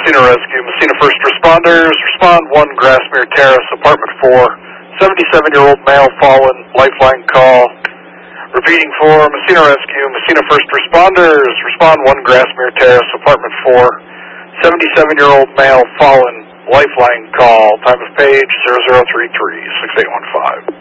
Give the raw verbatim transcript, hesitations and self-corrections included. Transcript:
Messina Rescue, Messina First Responders, respond one, Grassmere Terrace, apartment four, seventy-seven-year-old male fallen, lifeline call. Repeating for Messina Rescue, Messina First Responders, respond one, Grassmere Terrace, apartment four, seventy-seven-year-old male fallen, lifeline call. Time of page zero zero three three, six eight one five.